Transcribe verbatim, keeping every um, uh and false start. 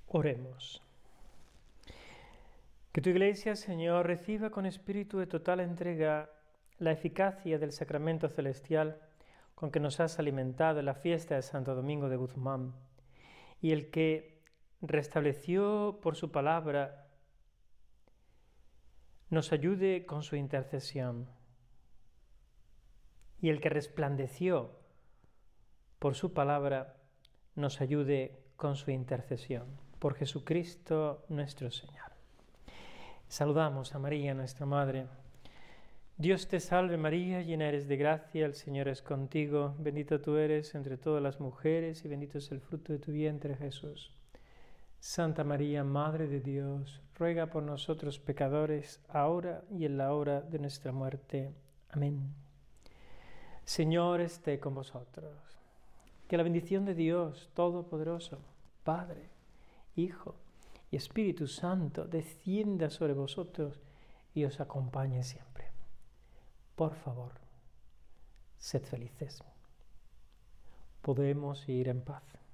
Oremos. Que tu Iglesia, Señor, reciba con espíritu de total entrega la eficacia del sacramento celestial con que nos has alimentado en la fiesta de Santo Domingo de Guzmán, y el que restableció por su palabra nos ayude con su intercesión, y el que resplandeció por su palabra nos ayude con su intercesión. Por Jesucristo nuestro Señor. Saludamos a María, nuestra Madre. Dios te salve María, llena eres de gracia, el Señor es contigo, bendita tú eres entre todas las mujeres y bendito es el fruto de tu vientre, Jesús. Santa María, Madre de Dios, ruega por nosotros pecadores, ahora y en la hora de nuestra muerte. Amén. Señor esté con vosotros. Que la bendición de Dios Todopoderoso, Padre, Hijo y Espíritu Santo descienda sobre vosotros y os acompañe siempre. Por favor, sed felices. Podemos ir en paz.